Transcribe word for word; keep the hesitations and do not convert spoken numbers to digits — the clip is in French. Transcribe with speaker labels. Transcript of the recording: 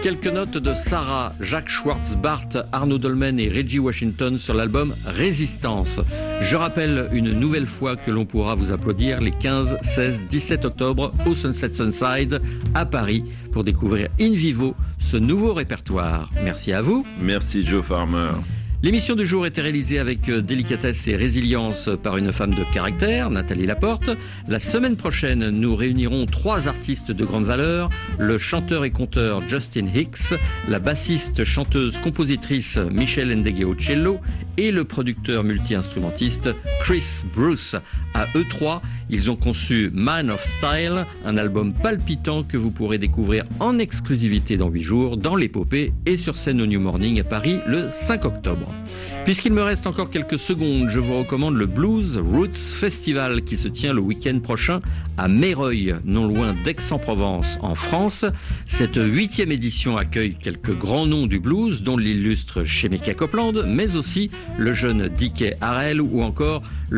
Speaker 1: Quelques notes de Sarah, Jacques Schwartzbart, Arnaud Dolmen et Reggie Washington sur l'album Résistance. Je rappelle une nouvelle fois que l'on pourra vous applaudir les quinze, seize, dix-sept octobre au Sunset Sunside à Paris pour découvrir in vivo ce nouveau répertoire. Merci à vous.
Speaker 2: Merci Joe Farmer.
Speaker 1: L'émission du jour était réalisée avec délicatesse et résilience par une femme de caractère, Nathalie Laporte. La semaine prochaine, nous réunirons trois artistes de grande valeur, le chanteur et conteur Justin Hicks, la bassiste, chanteuse, compositrice Michelle Ndegue au cello et le producteur multi-instrumentiste Chris Bruce. À eux trois, ils ont conçu Man of Style, un album palpitant que vous pourrez découvrir en exclusivité dans huit jours dans l'épopée et sur scène au New Morning à Paris le cinq octobre. Puisqu'il me reste encore quelques secondes, je vous recommande le Blues Roots Festival qui se tient le week-end prochain à Meyreuil, non loin d'Aix-en-Provence, en France. Cette huitième édition accueille quelques grands noms du blues, dont l'illustre Shemekia Copeland, mais aussi le jeune Dickie Harrell ou encore